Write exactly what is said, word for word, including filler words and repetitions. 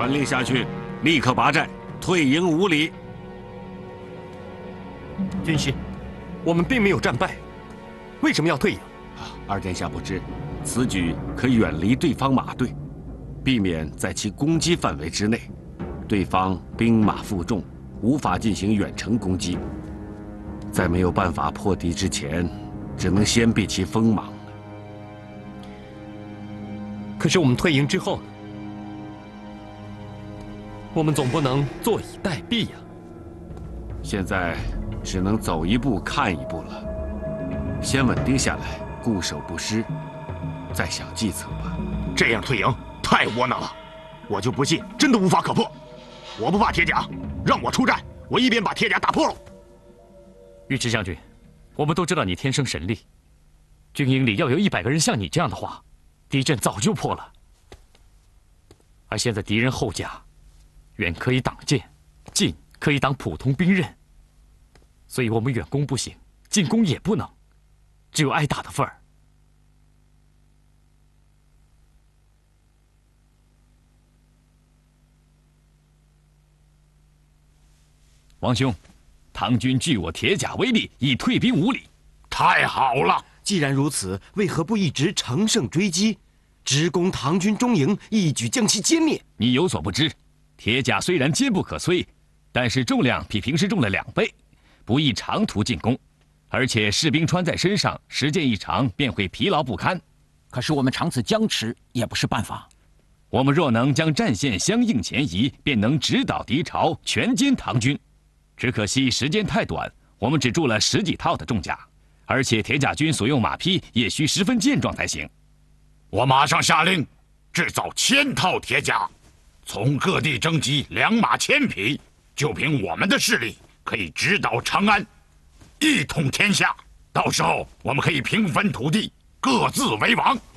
传令下去，立刻拔寨，退营五里。 军师，我们并没有战败，为什么要退营？ 二殿下不知，此举可远离对方马队，避免在其攻击范围之内，对方兵马负重，无法进行远程攻击。在没有办法破敌之前，只能先避其锋芒。 可是我们退营之后呢？我们总不能坐以待毙呀。 现在只能走一步看一步了，先稳定下来，固守不失，再想计策吧。 这样退营太窝囊了，我就不信真的无法可破。我不怕铁甲，让我出战，我一边把铁甲打破了。 尉迟将军，我们都知道你天生神力，军营里要有一百个人像你这样的话，敌阵早就破了。而现在敌人后甲，远可以挡箭，近可以挡普通兵刃，所以我们远攻不行，进攻也不能，只有挨打的份儿。 王兄，唐军据我铁甲为例，已退兵五里。 太好了！ 既然如此，为何不一直乘胜追击，直攻唐军中营，一举将其歼灭？ 你有所不知，铁甲虽然坚不可摧，但是重量比平时重了两倍，不宜长途进攻，而且士兵穿在身上，时间一长便会疲劳不堪。 可是我们长此僵持也不是办法。 我们若能将战线相应前移，便能直捣敌巢，全歼唐军。只可惜时间太短，我们只铸了十几套的重甲，而且铁甲军所用马匹也需十分健壮才行。 我马上下令制造千套铁甲，从各地征集良马千匹，就凭我们的势力，可以直捣长安，一统天下。到时候我们可以平分土地，各自为王。